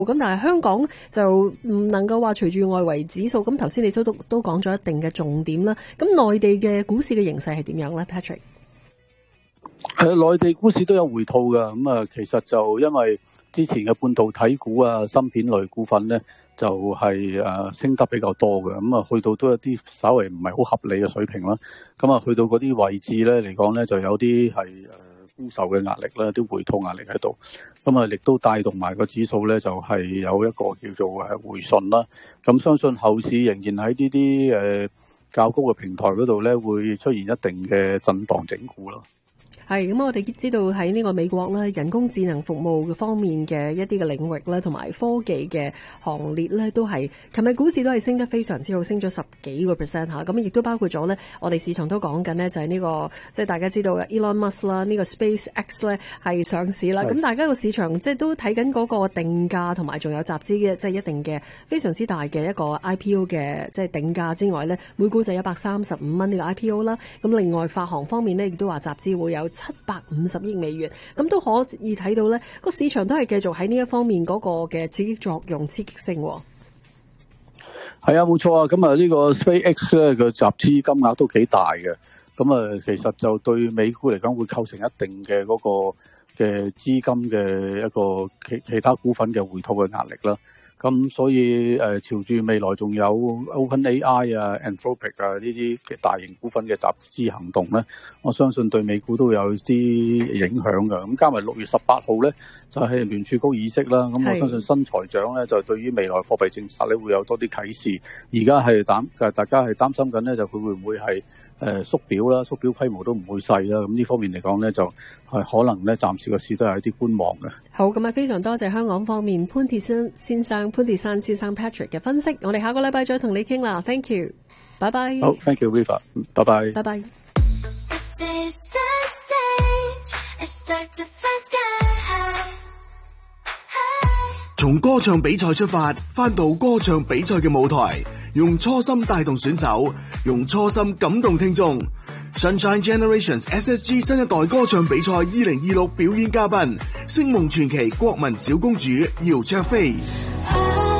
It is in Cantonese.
咁但係香港就唔能夠話隨住外圍指數，咁頭先你都講咗一定嘅重點啦。咁內地嘅股市嘅形勢係點樣咧 ，Patrick？ 內地股市都有回吐㗎，咁啊，其實就因為之前嘅半導體股啊、芯片類股份咧，就係升得比較多嘅，咁啊去到都有啲稍微唔係好合理嘅水平啦。咁啊去到嗰啲位置咧嚟講咧，就有啲係沽售嘅壓力啦，啲回吐壓力喺度。咁啊亦都帶動埋個指數咧，就係有一個叫做回順啦。咁相信後市仍然喺呢啲較高嘅平台嗰度咧，會出現一定嘅震盪整固咯。 係咁，我哋知道喺呢個美國咧，人工智能服務嘅方面嘅一啲嘅領域咧，同埋科技嘅行列咧，都係琴日股市都係升得非常之好，升咗10幾個 percent 嚇。咁亦都包括咗咧，我哋市場都講緊呢，就係呢個即係大家知道嘅 Elon Musk 啦，呢個 SpaceX 咧係上市啦。咁大家個市場即係都睇緊嗰個定價，同埋仲有集資嘅即係一定嘅非常之大嘅一個 IPO 嘅即係定價之外咧，每股就135蚊呢個 IPO 啦。咁另外發行方面呢，亦都話集資會有750億美元，咁都可以睇到咧，個市場都係繼續喺呢一方面嗰個嘅刺激作用、刺激性。係啊，冇錯啊。咁啊，呢個 SpaceX 咧嘅集資金額都幾大嘅。咁啊，其實就對美股嚟講會構成一定嘅嗰個嘅資金嘅一個其他股份嘅回吐嘅壓力啦。咁所以朝住未來仲有 OpenAI 啊、Anthropic 啊呢啲嘅大型股份嘅集資行動咧，我相信對美股都有啲影響㗎。咁加埋6月18號咧，就係聯儲局議息啦。咁我相信新財長咧就對於未來貨幣政策咧會有多啲啟示。而家係大家係擔心緊咧，就佢會唔會係縮表啦，縮表規模都唔會細啦。咁呢方面嚟講咧，就係可能咧暫時個市都係一啲觀望嘅。 好，咁啊非常多謝香港方面潘鐵珊先生 Patrick 嘅分析。我哋下個禮拜再同你傾啦。Thank you， 拜拜。 好 ，Thank you，Riva， 拜拜。 拜拜。 從歌唱比賽出發，返到歌唱比賽嘅舞台，用初心帶動選手，用初心感動聽眾。Sunshine Generations SSG 新一代歌唱比賽2026表演嘉賓，星夢傳奇國民小公主姚焯菲。